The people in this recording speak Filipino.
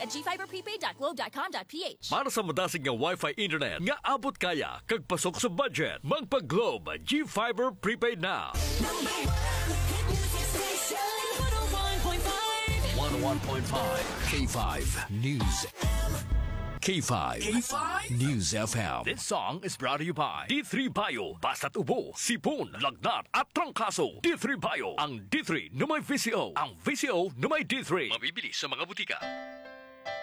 at gfiberprepaid.globe.com.ph. Para sa madasig nga Wi-Fi internet nga abot kaya kag pasok sa budget, magpa-Globe G-Fiber Prepaid na. Number 1 hit music station 101.5 K5 News. K5 News FM. This song is brought to you by D3 Bio. Basta't ubo, sipon, lagnat at trangkaso. D3 Bio. Ang D3 na may VCO. Ang VCO na may D3. Mabibili sa mga butika.